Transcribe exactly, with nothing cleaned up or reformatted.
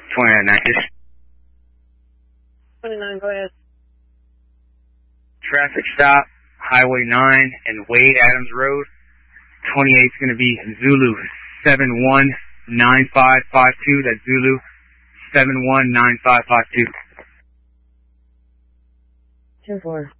twenty-nine, Nacus. twenty-nine, go ahead. Traffic stop, Highway nine and Wade Adams Road. twenty-eight is going to be Zulu seven one nine five five two. That's Zulu seven one nine five five two. two four.